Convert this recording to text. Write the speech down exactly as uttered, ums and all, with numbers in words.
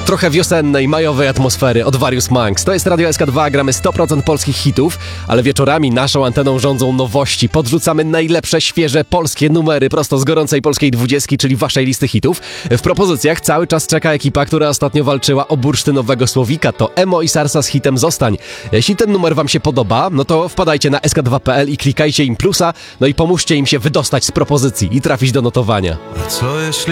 Trochę wiosennej, majowej atmosfery od Various Monks. To jest Radio S K dwa, gramy sto procent polskich hitów, ale wieczorami naszą anteną rządzą nowości. Podrzucamy najlepsze, świeże, polskie numery prosto z gorącej polskiej dwudziestki, czyli waszej listy hitów. W propozycjach cały czas czeka ekipa, która ostatnio walczyła o bursztynowego słowika. To Emo i Sarsa z hitem Zostań. Jeśli ten numer wam się podoba, no to wpadajcie na S K dwa kropka P L i klikajcie im plusa, no i pomóżcie im się wydostać z propozycji i trafić do notowania. A co jeśli